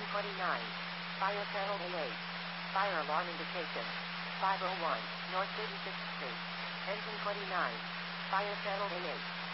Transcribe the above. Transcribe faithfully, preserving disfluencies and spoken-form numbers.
twenty-nine. Fire channel A eight. Fire alarm indication. five oh one, North thirty-sixth Street. Engine twenty-nine. Fire channel A eight.